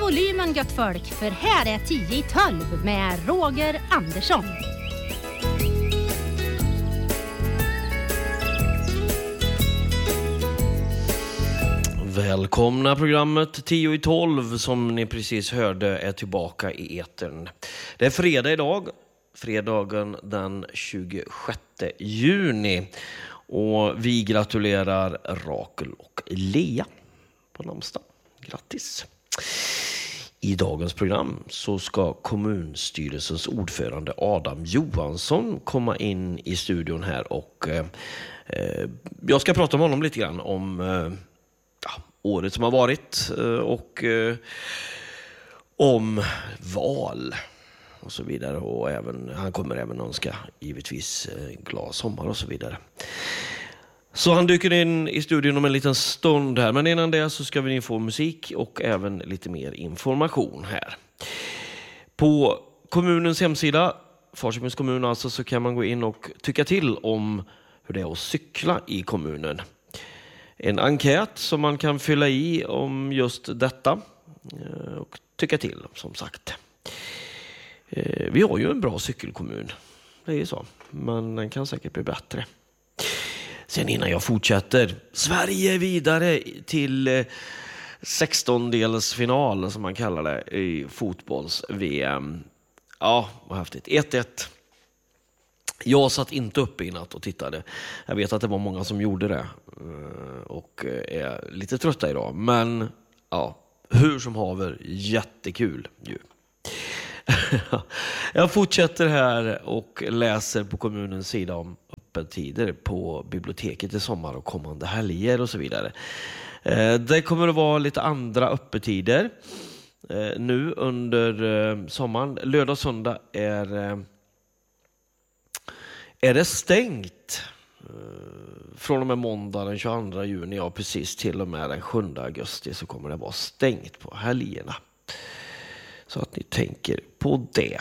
volymen gött folk, för här är 10 i 12 med Roger Andersson. Välkomna, programmet 10 i 12 som ni precis hörde är tillbaka i etern. Det är fredag idag, fredagen den 26 juni. Och vi gratulerar Rakel och Lea på namnsdag. Grattis! I dagens program så ska kommunstyrelsens ordförande Adam Johansson komma in i studion här och jag ska prata med honom lite grann om året som har varit och om val och så vidare, och han kommer även önska givetvis glad sommar och så vidare. Så han dyker in i studion om en liten stund här, men innan det så ska vi få musik och även lite mer information här. På kommunens hemsida, Falköpings kommun alltså, så kan man gå in och tycka till om hur det är att cykla i kommunen. En enkät som man kan fylla i om just detta och tycka till, som sagt. Vi har ju en bra cykelkommun, det är ju så, men den kan säkert bli bättre. Sen innan jag fortsätter, Sverige vidare till 16-delsfinal som man kallar det i fotbolls-VM. Ja, vad häftigt. 1-1. Jag satt inte uppe i natt och tittade. Jag vet att det var många som gjorde det och är lite trötta idag. Men ja, hur som haver, jättekul ju. Jag fortsätter här och läser på kommunens sida om öppettider på biblioteket i sommar och kommande helger och så vidare. Det kommer att vara lite andra öppettider nu under sommaren. Lördag och söndag är det stängt från och med måndag den 22 juni, ja precis, till och med den 7 augusti så kommer det vara stängt på helgerna. Så att ni tänker på det.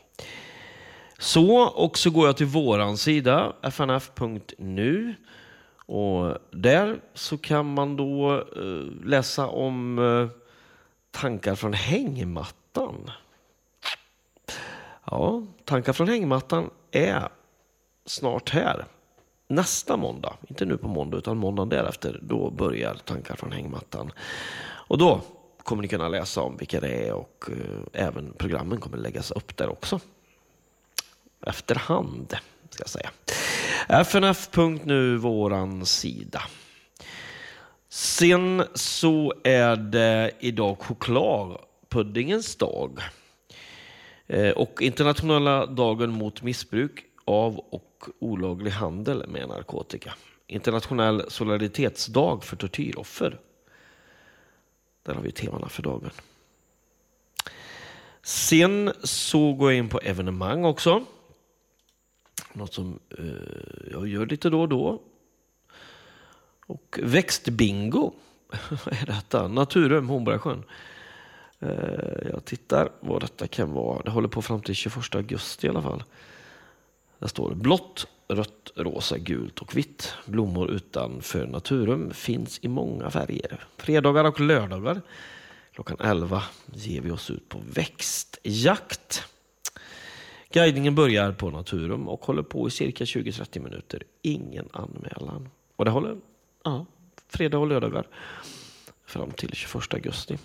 Och så går jag till våran sida, fnf.nu, och där så kan man då läsa om tankar från hängmattan. Ja, tankar från hängmattan är snart här. Nästa måndag, inte nu på måndag utan måndagen därefter, då börjar tankar från hängmattan. Och då kommer ni kunna läsa om vilka det är, och även programmen kommer läggas upp där också. Efterhand, ska jag säga. fnf.nu, våran sida. Sen så är det idag chokladpuddingens dag. Och internationella dagen mot missbruk av och olaglig handel med narkotika. Internationell solidaritetsdag för tortyroffer. Där har vi temana för dagen. Sen så går jag in på evenemang också. Något som jag gör lite då och då. Och växtbingo. Vad är detta? Naturum, Hornborgasjön. Jag tittar vad detta kan vara. Det håller på fram till 21 augusti i alla fall. Där står det blått, rött, rosa, gult och vitt. Blommor utanför Naturum finns i många färger. Fredagar och lördagar klockan 11 ger vi oss ut på växtjakt. Guidningen börjar på Naturum och håller på i cirka 20-30 minuter. Ingen anmälan. Och det håller fredag och lördagar fram till 21 augusti.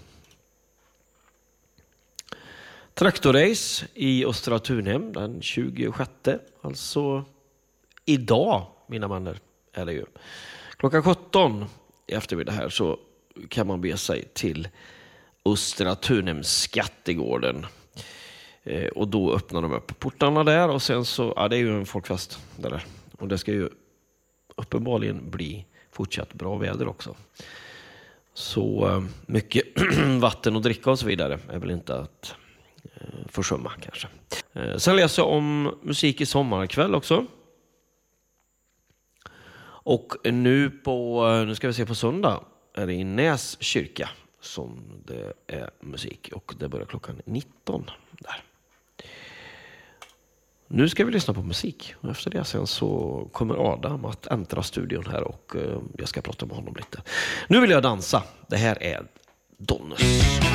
Traktorrace i Östra Tunhem den 26. Alltså idag, mina vänner, är det ju. Klockan 17 i eftermiddag här så kan man be sig till Östra Tunhem skattegården. Och då öppnar de upp portarna där, och sen så, det är ju en folkfest där. Och det ska ju uppenbarligen bli fortsatt bra väder också. Så mycket vatten och dricka och så vidare är väl inte att försumma kanske. Sen läser jag om musik i sommarkväll också. Och nu ska vi se, på söndag är det i Näs kyrka som det är musik, och det börjar klockan 19 där. Nu ska vi lyssna på musik, och efter det sen så kommer Adam att äntra studion här och jag ska prata med honom lite. Nu vill jag dansa. Det här är Donnus.